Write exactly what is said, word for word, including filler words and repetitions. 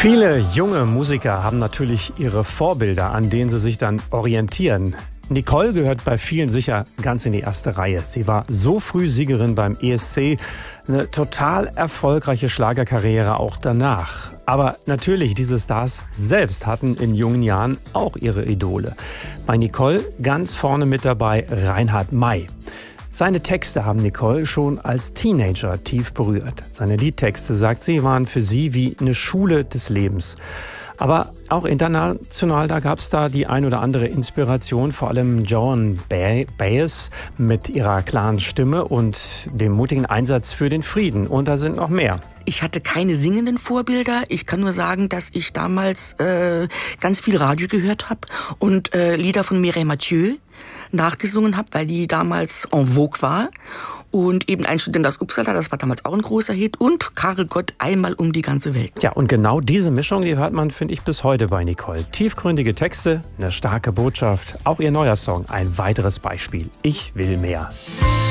Viele junge Musiker haben natürlich ihre Vorbilder, an denen sie sich dann orientieren. Nicole gehört bei vielen sicher ganz in die erste Reihe. Sie war so früh Siegerin beim E S C, eine total erfolgreiche Schlagerkarriere auch danach. Aber natürlich, diese Stars selbst hatten in jungen Jahren auch ihre Idole. Bei Nicole ganz vorne mit dabei Reinhard May. Seine Texte haben Nicole schon als Teenager tief berührt. Seine Liedtexte, sagt sie, waren für sie wie eine Schule des Lebens. Aber auch international, da gab es da die ein oder andere Inspiration, vor allem Joan Baez mit ihrer klaren Stimme und dem mutigen Einsatz für den Frieden. Und da sind noch mehr. Ich hatte keine singenden Vorbilder. Ich kann nur sagen, dass ich damals äh, ganz viel Radio gehört habe und äh, Lieder von Mireille Mathieu nachgesungen habe, weil die damals en vogue war. Und eben ein Student aus Uppsala, das war damals auch ein großer Hit. Und Karel Gott, einmal um die ganze Welt. Ja, und genau diese Mischung, die hört man, finde ich, bis heute bei Nicole. Tiefgründige Texte, eine starke Botschaft. Auch ihr neuer Song, ein weiteres Beispiel. Ich will mehr.